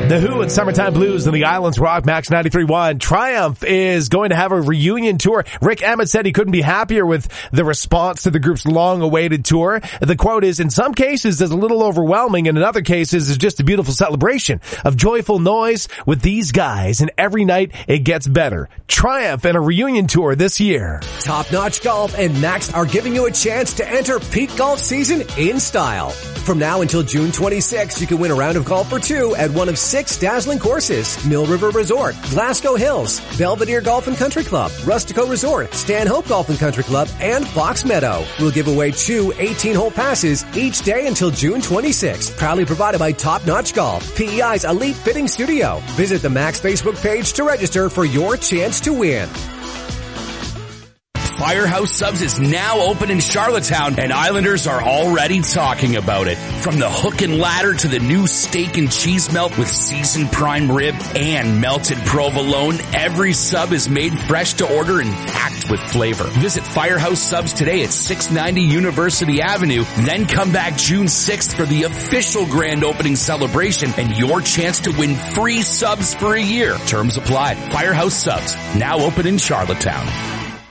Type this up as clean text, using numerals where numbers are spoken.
The Who and Summertime Blues in the Islands Rock, Max 93.1. Triumph is going to have a reunion tour. Rick Emmett said he couldn't be happier with the response to the group's long-awaited tour. The quote is, in some cases, it's a little overwhelming, and in other cases, it's just a beautiful celebration of joyful noise with these guys, and every night it gets better. Triumph and a reunion tour this year. Top Notch Golf and Max are giving you a chance to enter peak golf season in style. From now until June 26, you can win a round of golf for two at one of 6 dazzling courses: Mill River Resort, Glasgow Hills, Belvedere Golf and Country Club, Rustico Resort, Stanhope Golf and Country Club, and Fox Meadow. We'll give away 2 18-hole passes each day until June 26th. Proudly provided by Top Notch Golf, PEI's Elite Fitting Studio. Visit the Max Facebook page to register for your chance to win. Firehouse Subs is now open in Charlottetown, and Islanders are already talking about it. From the hook and ladder to the new steak and cheese melt with seasoned prime rib and melted provolone, every sub is made fresh to order and packed with flavor. Visit Firehouse Subs today at 690 University Avenue, then come back June 6th for the official grand opening celebration and your chance to win free subs for a year. Terms apply. Firehouse Subs, now open in Charlottetown.